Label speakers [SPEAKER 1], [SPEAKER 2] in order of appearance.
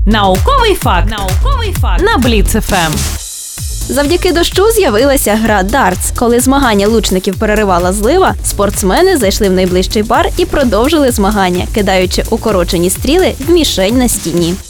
[SPEAKER 1] Науковий факт на Бліц ФМ.
[SPEAKER 2] Завдяки дощу з'явилася гра дартс. Коли змагання лучників переривала злива, спортсмени зайшли в найближчий бар і продовжили змагання, кидаючи укорочені стріли в мішень на стіні.